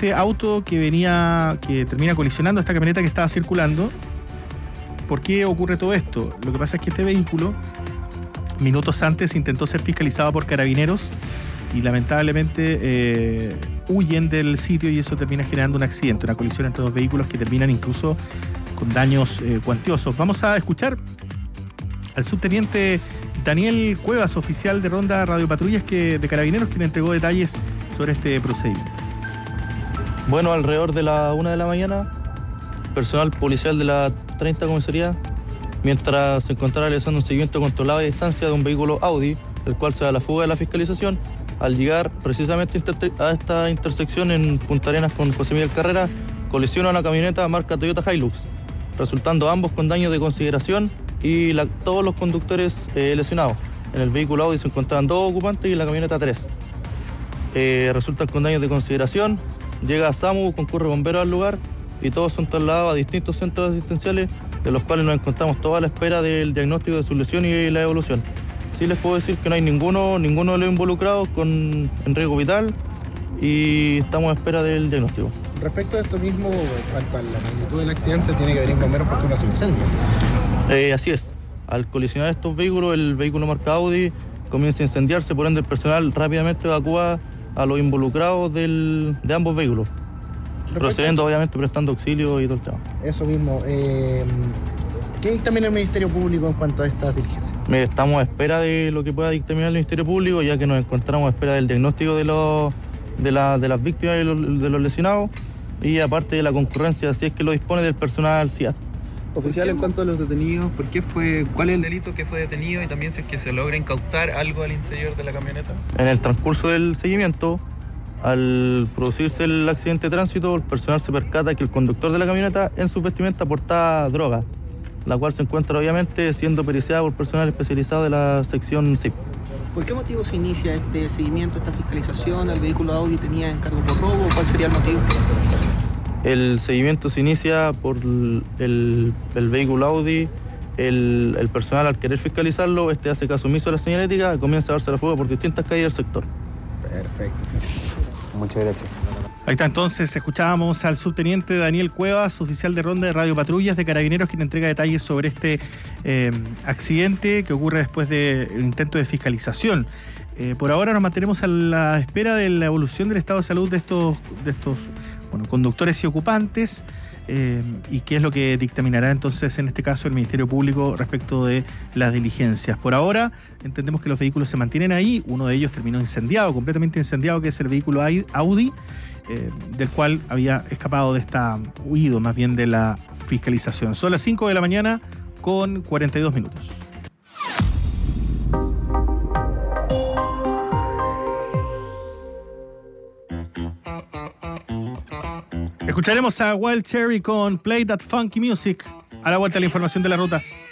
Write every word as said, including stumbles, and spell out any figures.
este auto que venía, que termina colisionando esta camioneta que estaba circulando. ¿Por qué ocurre todo esto? Lo que pasa es que este vehículo, minutos antes, intentó ser fiscalizado por carabineros y lamentablemente eh, huyen del sitio y eso termina generando un accidente, una colisión entre dos vehículos que terminan incluso con daños eh, cuantiosos. Vamos a escuchar al subteniente Daniel Cuevas, oficial de Ronda Radio Patrullas que, de Carabineros, quien entregó detalles sobre este procedimiento. Bueno, alrededor de la una de la mañana, personal policial de la treinta Comisaría, mientras se encontraba realizando un seguimiento controlado a distancia de un vehículo Audi, el cual se da la fuga de la fiscalización, al llegar precisamente a esta intersección en Punta Arenas con José Miguel Carrera, colisiona una camioneta marca Toyota Hilux, resultando ambos con daños de consideración y la, todos los conductores eh, lesionados. En el vehículo Audi se encontraban dos ocupantes y en la camioneta tres. Eh, resultan con daños de consideración, llega a SAMU, concurre bomberos al lugar y todos son trasladados a distintos centros asistenciales, de los cuales nos encontramos toda a la espera del diagnóstico de su lesión y la evolución. Sí les puedo decir que no hay ninguno, ninguno de los involucrados con, en riesgo vital y estamos a espera del diagnóstico. Respecto a esto mismo, cuanto a la magnitud del accidente, tiene que venir bomberos porque uno se incendia. Eh, así es. Al colisionar estos vehículos, el vehículo marca Audi comienza a incendiarse, por ende el personal rápidamente evacúa a los involucrados del, de ambos vehículos. Respecto, procediendo obviamente prestando auxilio y todo el tema. Eso mismo. Eh, ¿Qué dictamina el Ministerio Público en cuanto a estas diligencias? Estamos a espera de lo que pueda dictaminar el Ministerio Público, ya que nos encontramos a espera del diagnóstico de, los, de, la, de las víctimas y los, de los lesionados, y aparte de la concurrencia, si es que lo dispone del personal C I A T. Oficial, en cuanto a los detenidos, ¿por qué fue, cuál es el delito que fue detenido y también si es que se logra incautar algo al interior de la camioneta? En el transcurso del seguimiento, al producirse el accidente de tránsito, el personal se percata que el conductor de la camioneta en su vestimenta portaba droga, la cual se encuentra obviamente siendo periciada por personal especializado de la sección S I P. ¿Por qué motivo se inicia este seguimiento, esta fiscalización? ¿El vehículo Audi tenía encargo por robo? ¿Cuál sería el motivo? El seguimiento se inicia por el, el vehículo Audi. El, el personal, al querer fiscalizarlo, este hace caso omiso a la señalética y comienza a darse la fuga por distintas calles del sector. Perfecto. Muchas gracias. Ahí está, entonces escuchábamos al subteniente Daniel Cuevas, oficial de Ronda de Radio Patrullas de Carabineros, quien entrega detalles sobre este eh, accidente que ocurre después del intento de fiscalización. Eh, por ahora nos mantenemos a la espera de la evolución del estado de salud de estos, de estos bueno, conductores y ocupantes eh, y qué es lo que dictaminará entonces en este caso el Ministerio Público respecto de las diligencias. Por ahora entendemos que los vehículos se mantienen ahí, uno de ellos terminó incendiado, completamente incendiado, que es el vehículo Audi, eh, del cual había escapado de esta, huido más bien de la fiscalización. Son las cinco de la mañana con cuarenta y dos minutos. Escucharemos a Wild Cherry con Play That Funky Music. A la vuelta, la información de la ruta.